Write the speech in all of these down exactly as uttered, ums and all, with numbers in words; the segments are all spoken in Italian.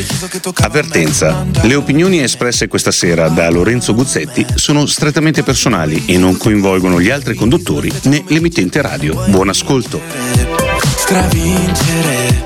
Avvertenza: le opinioni espresse questa sera da Lorenzo Guzzetti sono strettamente personali e non coinvolgono gli altri conduttori né l'emittente radio. Buon ascolto. Stravincere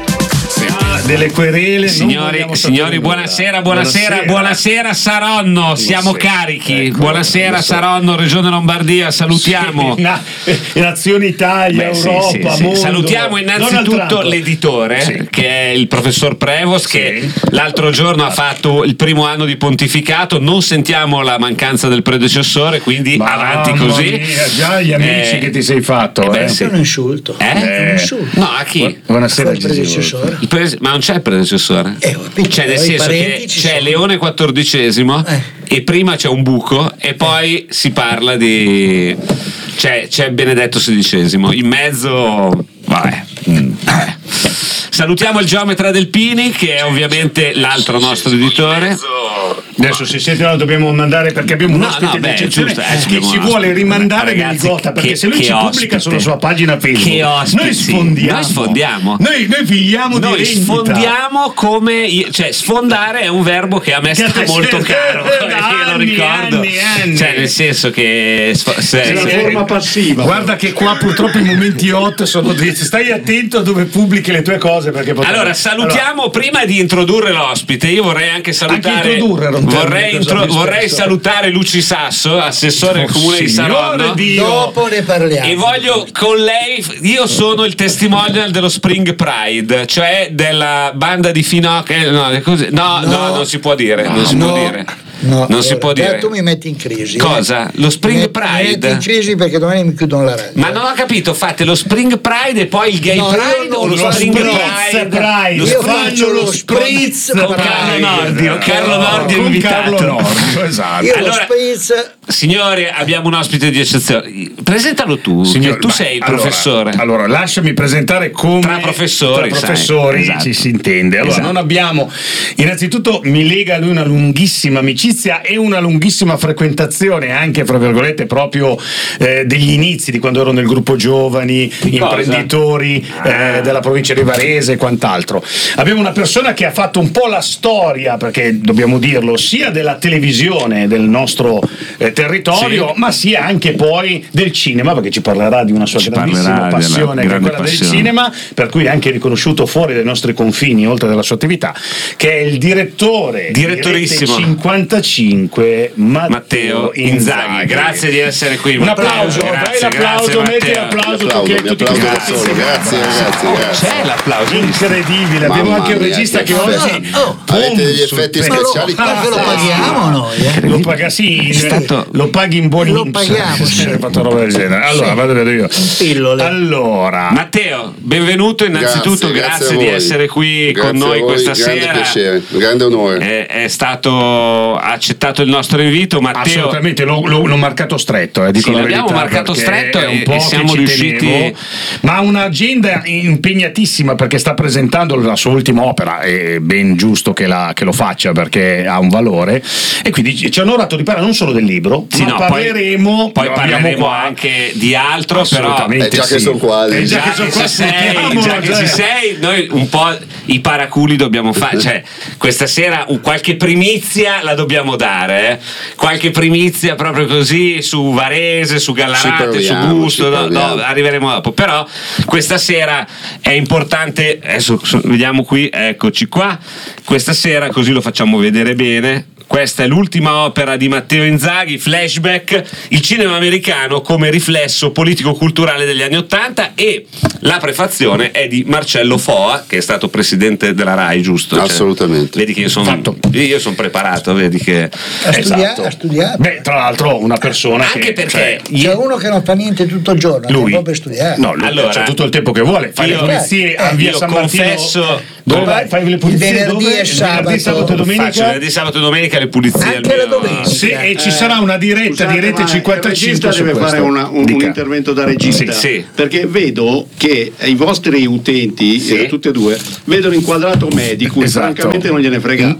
delle querele. Signori, signori buonasera, buonasera, buonasera, buonasera Saronno, buonasera. Siamo carichi. Ecco, buonasera Saronno, Regione Lombardia, salutiamo. Sì, na- Nazione Italia, Beh, Europa, sì, sì, mondo. Sì. Salutiamo innanzitutto l'editore, sì. che è il professor Prevost, sì. che l'altro giorno ha fatto il primo anno di pontificato. Non sentiamo la mancanza del predecessore, quindi Mamma avanti così. Mia, già gli amici eh, che ti sei fatto. Eh beh, eh. sì. È un insulto. Eh? È un insulto. No, a chi? Buonasera, il predecessore. Il pres- ma non c'è il predecessore? Eh, cioè, nel senso che c'è sono. Leone quattordicesimo eh. e prima c'è un buco e poi eh. si parla di c'è, c'è Benedetto sedicesimo in mezzo. Vabbè. Mm. Vabbè. Salutiamo il geometra del Pini, che è ovviamente l'altro nostro editore. Adesso se siete no, dobbiamo mandare, perché abbiamo un no, ospite no, beh, d'eccezione giusto, eh, che ci vuole rimandare ragazzi, nel gota, perché che, se lui ci ospite. pubblica sulla sua pagina Facebook, che ospite, noi sfondiamo. Noi sfondiamo. Noi, noi figliamo noi di sfondiamo come io, cioè sfondare è un verbo che a me sta molto caro. Io lo ricordo. Anni, anni. Cioè, nel senso che se, se, è una forma passiva. Guarda che qua purtroppo i momenti hot sono dei, stai attento a dove pubblichi le tue cose, perché potrebbe... Allora salutiamo allora. Prima di introdurre l'ospite, io vorrei anche salutare anche vorrei, intro, vorrei salutare Luci Sasso, assessore del oh, comune di Saronno. Dopo ne parliamo. E voglio con lei, io sono il testimonial dello Spring Pride, cioè della banda di Finocchio. No, no, no, no, non si può dire, no, non si no. può dire. No, non allora, si può dire. Tu mi metti in crisi. Cosa? Eh? Lo Spring mi Pride? Mi metti in crisi perché domani mi chiudono la radio. Ma non ho capito, fate lo Spring Pride e poi il Gay no, Pride o lo, lo Spring Pride? Pride? Io faccio lo Spritz con Carlo Nordio. Carlo Nordio con invitato. Carlo Nordio, esatto. Io allora, lo Spritz. Signore, abbiamo un ospite di eccezione. Presentalo tu, Signor, tu sei il allora, professore. Allora, lasciami presentare come tra professori, tra professori esatto. ci si intende. Allora, esatto. non abbiamo innanzitutto mi lega a lui una lunghissima amicizia e una lunghissima frequentazione, anche fra virgolette proprio eh, degli inizi di quando ero nel gruppo giovani, di imprenditori ah. eh, della provincia di Varese e quant'altro. Abbiamo una persona che ha fatto un po' la storia, perché dobbiamo dirlo, sia della televisione del nostro eh, territorio, sì. ma sia anche poi del cinema, perché ci parlerà di una sua ci grandissima passione, che è quella passione. del cinema, per cui è anche riconosciuto fuori dai nostri confini, oltre dalla sua attività, che è il direttore direttorissimo cinquantacinque Matteo, Matteo Inzaghi. Inzaghi. Grazie di essere qui. Un applauso, dai l'applauso, metti l'applauso, perché tutti grazie, grazie, grazie, grazie. C'è l'applauso incredibile. Abbiamo anche un regista che oggi avete degli effetti speciali. Ma lo paghiamo noi, eh? Lo paga sì, stato... lo paghi in buoni lo paghiamo, sì. fatto roba del genere. Allora, sì. vado vedo io. Pillole. Allora, Matteo, benvenuto innanzitutto, grazie, grazie, grazie di essere qui grazie con noi voi, questa grande sera. Piacere, grande onore. È, è stato accettato il nostro invito, Matteo. Assolutamente, l'ho, l'ho, l'ho marcato stretto, eh, dico sì, la l'abbiamo verità, marcato stretto è un e, po' e siamo riusciti tenevo, ma un'agenda impegnatissima, perché sta presentando la sua ultima opera, è ben giusto che, la, che lo faccia perché ha un valore, e quindi ci hanno onorato di parlare non solo del libro, sì, ma no, parleremo poi, poi parleremo anche di altro, però è già sì. che sono quasi, è già, già che, che, sei, già che ci sei, noi un po' i paraculi dobbiamo fare, cioè questa sera qualche primizia la dobbiamo dare, eh? qualche primizia proprio così su Varese, su Gallarate, su Busto, no, no, arriveremo dopo, però questa sera è importante, adesso vediamo qui, eccoci qua, questa sera così lo facciamo vedere bene. Questa è l'ultima opera di Matteo Inzaghi, Flashback, il cinema americano come riflesso politico-culturale degli anni Ottanta, e la prefazione è di Marcello Foa, che è stato presidente della RAI, giusto? Assolutamente. Cioè, vedi che io sono io son preparato, vedi che... Ha studiato, ha studiato. Beh, tra l'altro una persona anche che... perché... C'è cioè, uno che non fa niente tutto il giorno, lui, non può studiare. No, lui allora, c'ha tutto il tempo che vuole, fa le pulizie a via San Martino. Confesso... Dove vai? Fai le pulizie? Il venerdì dove? e sabato. Venerdì, sabato e domenica? Faccio venerdì, sabato e domenica le pulizie. Anche la domenica. Sì, e ci sarà una diretta, Scusate, diretta cinquantacinque. Il regista deve fare una, un, un intervento da regista, sì, sì. perché vedo che i vostri utenti, sì. eh, tutti e due, vedono inquadrato me, di cui esatto. francamente non gliene frega. Invece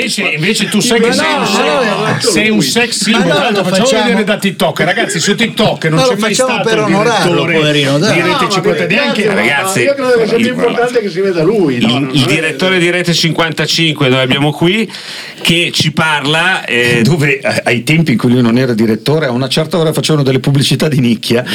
invece, invece tu sai Ma che no, sei, un, ma sex, no, sei un sex Ma symbol. no, Tanto lo facciamo facciamo- vedere da TikTok, ragazzi. Su TikTok non No, c'è lo mai facciamo stato per il onorarlo, direttore poverino, dai. di Rete No, ma cinquanta. Neanche grazie, ragazzi, io credo che sia più importante che si veda lui. no? il, Non- il non è- direttore di Rete cinquantacinque noi abbiamo qui che ci parla eh, dove eh, ai tempi in cui lui non era direttore a una certa ora facevano delle pubblicità di nicchia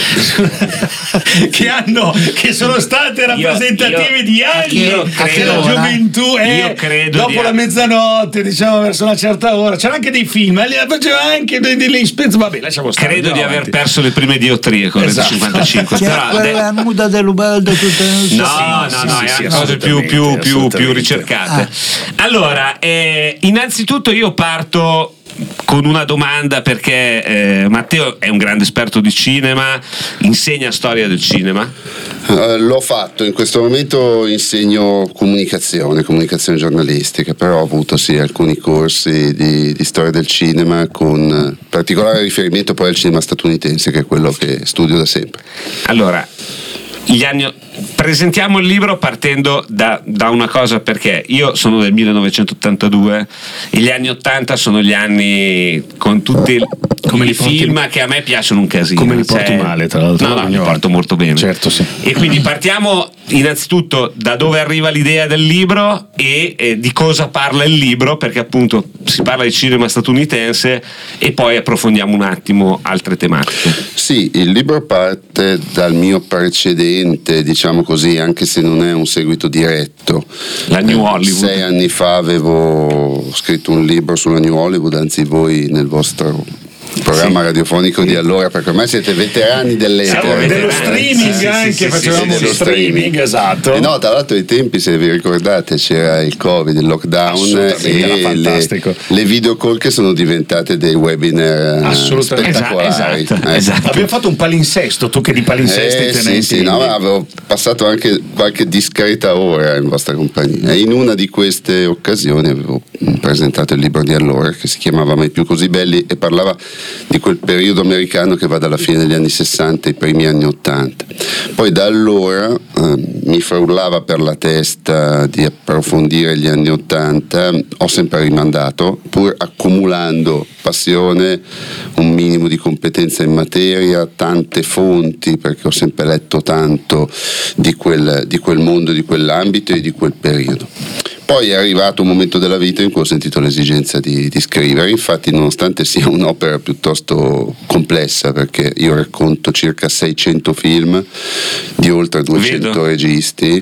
che hanno che sono state rappresentative io- di anni io che credo- la gioventù è io credo dopo di- la mezzanotte, diciamo verso una certa ora, c'erano anche dei film, eh, faceva anche dei- delle ispezioni, vabbè, lasciamo stare. credo di andiamo aver avanti. perso le prime diottrie con Esatto. Rete cinquantacinque. C'è Però ade- quella nuda dell'Ubaldo tutta No, Sì, no, sì, no, sì, sì, erano cose più, più, più, più assolutamente. ricercate. Allora, eh, innanzitutto io parto con una domanda perché eh, Matteo è un grande esperto di cinema, insegna storia del cinema. Eh, l'ho fatto, in questo momento insegno comunicazione, comunicazione giornalistica, però ho avuto sì alcuni corsi di, di storia del cinema con particolare riferimento poi al cinema statunitense, che è quello che studio da sempre. Allora, gli anni, presentiamo il libro partendo da, da una cosa, perché io sono del millenovecentottantadue e gli anni ottanta sono gli anni con tutti Come i li porti- film che a me piacciono un casino. Come li porti male, tra l'altro, No, no, ogni li volta. porto molto bene. Certo, sì. E quindi partiamo innanzitutto da dove arriva l'idea del libro e eh, di cosa parla il libro, perché appunto si parla di cinema statunitense e poi approfondiamo un attimo altre tematiche. Sì, il libro parte dal mio precedente, diciamo così, anche se non è un seguito diretto. La New Eh, Hollywood. Sei anni fa avevo scritto un libro sulla New Hollywood, anzi voi nel vostro programma Sì. radiofonico di allora, perché ormai siete veterani dell'etere. Siamo dello Eh, streaming sì, sì, anche, sì, sì, facevamo sì, lo sì, streaming, esatto. E no, tra l'altro ai tempi, se vi ricordate, c'era il Covid, il lockdown Assolutamente, era e le, fantastico. le video call che sono diventate dei webinar eh, Assolutamente. spettacolari. Esatto, Eh. esatto. Abbiamo fatto un palinsesto, tu che di palinsesti Eh, te ne sì, sì, intendi. no, avevo passato anche qualche discreta ora in vostra compagnia e in una di queste occasioni avevo presentato il libro di allora che si chiamava Mai più così belli e parlava di quel periodo americano che va dalla fine degli anni sessanta ai primi anni ottanta. Poi da allora eh, mi frullava per la testa di approfondire gli anni ottanta, ho sempre rimandato, pur accumulando passione, un minimo di competenza in materia, tante fonti, perché ho sempre letto tanto di quel, di quel mondo, di quell'ambito e di quel periodo. Poi è arrivato un momento della vita in cui ho sentito l'esigenza di, di scrivere, infatti nonostante sia un'opera piuttosto complessa, perché io racconto circa seicento film di oltre duecento Vedo. registi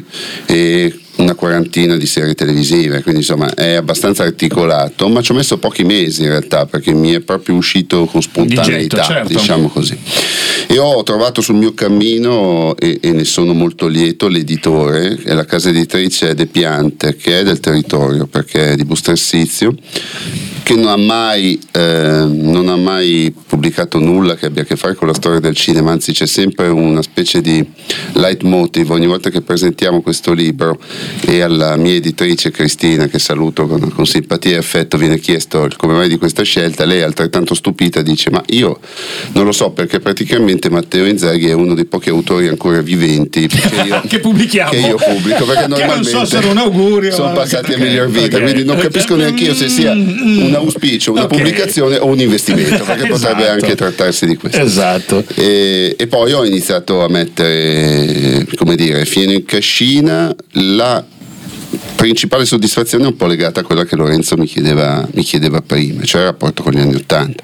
e una quarantina di serie televisive, quindi insomma è abbastanza articolato, ma ci ho messo pochi mesi in realtà perché mi è proprio uscito con spontaneità, Di getto, certo. diciamo così. E ho trovato sul mio cammino, e, e ne sono molto lieto, l'editore, è la casa editrice De Piante, che è del territorio perché è di Bustersizio, che non ha mai eh, non ha mai pubblicato nulla che abbia a che fare con la storia del cinema, anzi c'è sempre una specie di leitmotiv ogni volta che presentiamo questo libro, e alla mia editrice Cristina, che saluto con, con simpatia e affetto, viene chiesto il come mai di questa scelta. Lei, altrettanto stupita, dice: ma io non lo so, perché praticamente Matteo Inzaghi è uno dei pochi autori ancora viventi che io, Che pubblichiamo. che io pubblico, perché Che non normalmente so se era un augurio, sono ma- passati a ok, miglior vita, ok, quindi non ok. capisco neanche io se sia un auspicio, una Ok. pubblicazione o un investimento, perché potrebbe Esatto. anche trattarsi di questo. Esatto. E, e poi ho iniziato a mettere, come dire, fieno in cascina. La principale soddisfazione è un po' legata a quella che Lorenzo mi chiedeva, mi chiedeva prima, cioè il rapporto con gli anni Ottanta.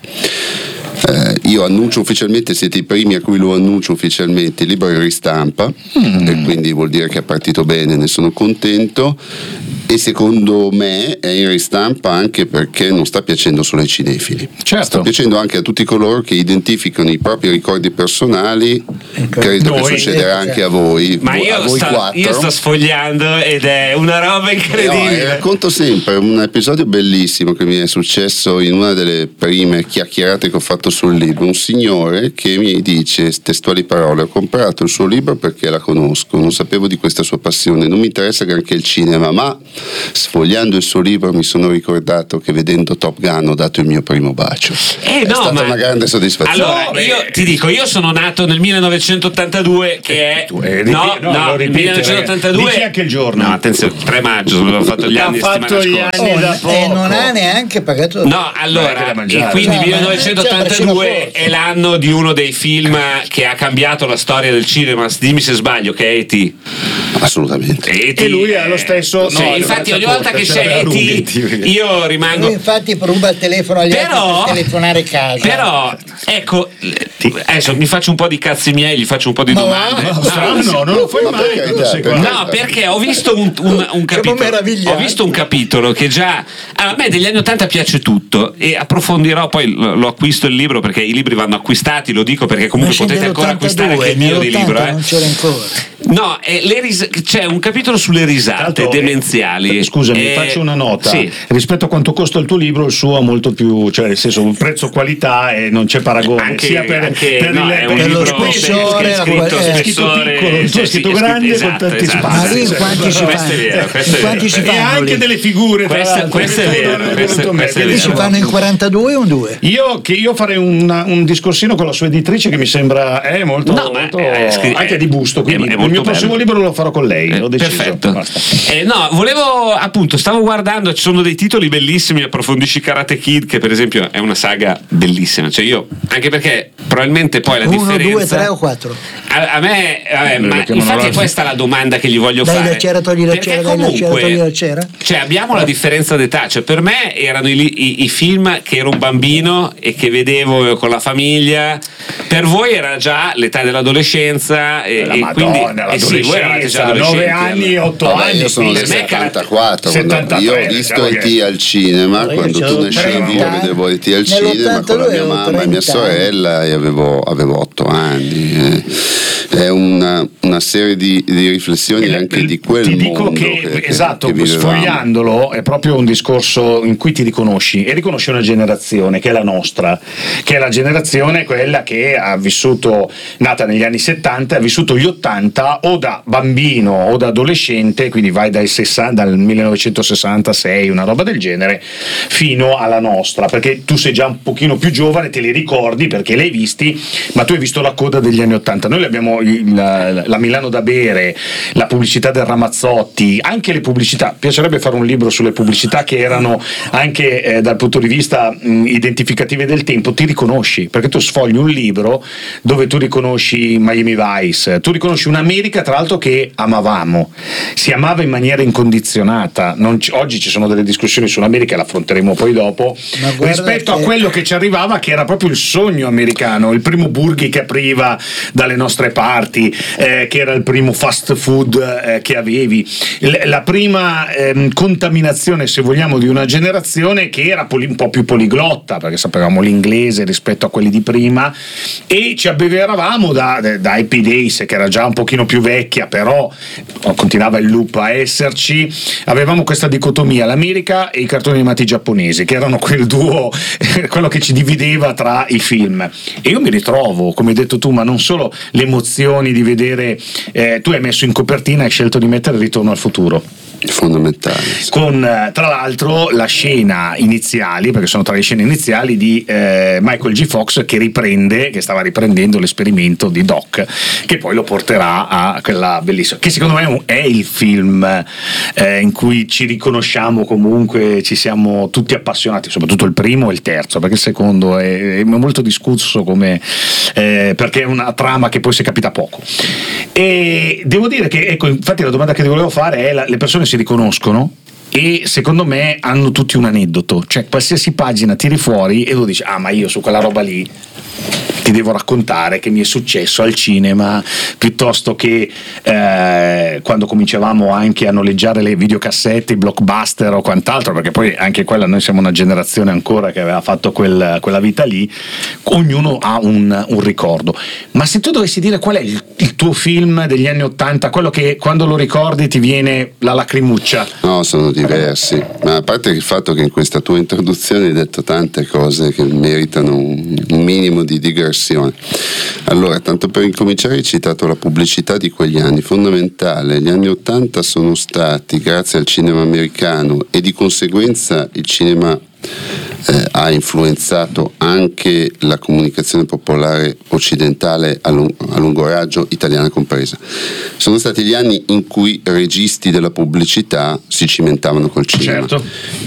Eh, io annuncio ufficialmente, siete i primi a cui lo annuncio ufficialmente, il libro è in ristampa, mm. e quindi vuol dire che è partito bene, ne sono contento, e secondo me è in ristampa anche perché non sta piacendo solo ai cinefili, Certo. sta piacendo anche a tutti coloro che identificano i propri ricordi personali. Credo Noi, che succederà eh, anche a voi, Ma a io, voi sta- quattro. io sto sfogliando ed è una roba No, eh, incredibile. racconto sempre un episodio bellissimo che mi è successo in una delle prime chiacchierate che ho fatto sul libro un signore che mi dice testuali parole: ho comprato il suo libro perché la conosco, non sapevo di questa sua passione, non mi interessa granché il cinema, ma sfogliando il suo libro mi sono ricordato che vedendo Top Gun ho dato il mio primo bacio. Eh, è no, stata ma... una grande soddisfazione. Allora, io ti dico, io sono nato nel millenovecentottantadue, che è Eh, no, no, no, lo il ripeti, millenovecentottantadue. dici anche il giorno. No, attenzione, tre maggio, ho fatto gli Ha anni fatto settimana gli scorsa. anni da Oh, poco. e non ha neanche pagato. No, Beh, allora, che da mangiare. e quindi Cioè, millenovecentottantadue cioè, è l'anno di uno dei film che ha cambiato la storia del cinema. Dimmi se sbaglio, che è E T Assolutamente. E T E lui ha lo stesso- Sì, no, infatti la ogni volta corta, che c'era c'è la E lunga, T io rimango. Lui infatti ruba il telefono agli Però- altri per telefonare a casa. Però, ecco, adesso mi faccio un po' di cazzi miei, gli faccio un po' di Ma domande. va? No, No, strano, non lo fai Ma mai per quando carità, sei per qua. carità. No, perché ho visto un, un, un capitolo. meravigliato. Ho visto un capitolo che già. Allora, a me degli anni ottanta piace tutto e approfondirò. Poi lo, lo acquisto il libro, perché i libri vanno acquistati, lo dico perché comunque Ma potete ancora acquistare anche il mio di libro. Eh. Non c'era ancora. No, eh, le ris- c'è un capitolo sulle risate Tanto, demenziali. eh, Scusami, Eh, faccio una nota. Sì. Rispetto a quanto costa il tuo libro, il suo ha molto più, cioè nel senso un prezzo-qualità e non c'è paragone. Anche- sia per, anche- per no, il, è un per libro che spessore, è scritto la- è scritto spessore, piccolo, il tuo cioè, è scritto sì, grande esatto, con tanti esatto, Ma spazi. lì sì, quanti si questo è vero, fanno? questo è Quanti vero. si E fanno anche lì? delle figure. tra Questo- l'altro, questo è che vero, sono questo- venuto me, questo è che vero. Si dicono- fanno in quarantadue o un due? Io, che io farei una- un discorsino con la sua editrice che mi sembra è molto, No, ma molto- è scri- anche è- di busto, quindi è- è il molto mio prossimo bello. libro lo farò con lei, Eh, l'ho deciso. perfetto. Basta. Eh, no, volevo appunto, stavo guardando, ci sono dei titoli bellissimi. Approfondisci Karate Kid, che per esempio è una saga bellissima. Cioè, io, anche perché probabilmente poi la Uno, differenza. due, tre o quattro? A, a me, vabbè, Lo ma chiamano infatti la- è questa la domanda che gli voglio Dai fare. la cera, togli la Perché cera, dai la cera, comunque, togli la cera. cioè, abbiamo la differenza d'età. Cioè, per me erano i, i- i film che ero un bambino e che vedevo con la famiglia. Per voi era già l'età dell'adolescenza e, La e quindi Madonna, eh sì, voi eravate già l'adolescenza, nove adolescenti, anni, allora. otto Vabbè, anni. io sono quindi- del per me era- settantaquattro, quando settantatré, io ho visto diciamo E T che- al cinema, Io quando tu c'avevo nascevi trenta io vedevo E T al cinema con la nell'ottantadue mia avevo mamma e mia trenta sorella e avevo, avevo otto anni. eh. È una, una serie di, di riflessioni Il- anche il- di quel ti dico mondo che, che, che- esatto, che vivevamo. sfogliandolo è proprio un discorso in cui ti riconosci e riconosci una generazione che è la nostra, che è la generazione quella che ha vissuto, nata negli anni settanta, ha vissuto gli ottanta o da bambino o da adolescente, quindi vai dai sessanta, dal millenovecentosessantasei, una roba del genere, fino alla nostra, perché tu sei già un pochino più giovane, te li ricordi perché li hai visti, ma tu hai visto la coda degli anni ottanta. Noi abbiamo il- la, la Milano da bere, la pubblicità del Ramazzotti, anche le pubblicità. Piacerebbe fare un libro sulle pubblicità che erano anche eh, dal punto di vista mh, identificative del tempo. Ti riconosci perché tu sfogli un libro dove tu riconosci Miami Vice, tu riconosci un'America tra l'altro che amavamo, si amava in maniera incondizionata. Non ci- oggi ci sono delle discussioni sull'America, la affronteremo poi dopo, Ma guarda rispetto che- a quello che ci arrivava, che era proprio il sogno americano, il primo burger che apriva dalle nostre parti, eh, che era il primo fast food eh, che avevi, L- la prima ehm, contaminazione, se vogliamo, di una generazione che era poli- un po' più poliglotta, perché sapevamo l'inglese rispetto a quelli di prima, e ci abbeveravamo da, da Happy Days, che era già un pochino più vecchia, però continuava il loop a esserci. Avevamo questa dicotomia, l'America e i cartoni animati giapponesi, che erano quel duo, quello che ci divideva tra i film. E io mi ritrovo, come hai detto tu, ma non solo le emozioni di vedere, eh, tu hai messo in copertina, hai scelto di mettere Ritorno al futuro, Fondamentale. sì. con eh, tra l'altro la scena iniziali, perché sono tra le scene iniziali di eh, Michael J. Fox che riprende, che stava riprendendo l'esperimento di Doc, che poi lo porterà a quella bellissima, che secondo me è, un- è il film eh, in cui ci riconosciamo, comunque ci siamo tutti appassionati, soprattutto il primo e il terzo, perché il secondo è, è molto discusso come eh, perché è una trama che poi si capita poco. E devo dire che, ecco, infatti la domanda che ti volevo fare è: la, le persone si riconoscono? E secondo me hanno tutti un aneddoto, cioè qualsiasi pagina tiri fuori e tu dici: ah, ma io su quella roba lì ti devo raccontare che mi è successo al cinema, piuttosto che eh, quando cominciavamo anche a noleggiare le videocassette, i blockbuster o quant'altro, perché poi anche quella, noi siamo una generazione ancora che aveva fatto quel, quella vita lì. Ognuno ha un, un ricordo, ma se tu dovessi dire qual è il, il tuo film degli anni ottanta, quello che quando lo ricordi ti viene la lacrimuccia. No, sono diversi, ma a parte il fatto che in questa tua introduzione hai detto tante cose che meritano un, un minimo di digressione. Allora, tanto per incominciare, hai citato la pubblicità di quegli anni, fondamentale. Gli anni Ottanta sono stati, grazie al cinema americano e di conseguenza il cinema Eh, ha influenzato anche la comunicazione popolare occidentale a, lung- a lungo raggio, italiana compresa. Sono stati gli anni in cui registi della pubblicità si cimentavano col cinema. Certo.